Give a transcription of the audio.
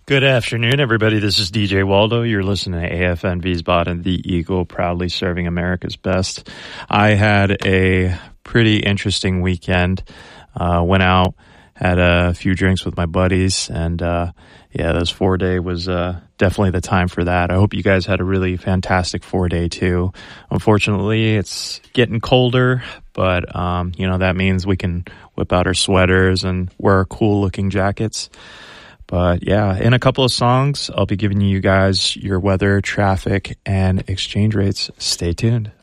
Good afternoon, everybody. This is DJ Waldo. You're listening to AFNV's Bottom the Eagle, proudly serving America's best. I had a pretty interesting weekend. Went out, had a few drinks with my buddies, and this 4-day was definitely the time for that. I hope you guys had a really fantastic 4-day too. Unfortunately, it's getting colder, but that means we can whip out our sweaters and wear our cool-looking jackets. But yeah, in a couple of songs, I'll be giving you guys your weather, traffic, and exchange rates. Stay tuned.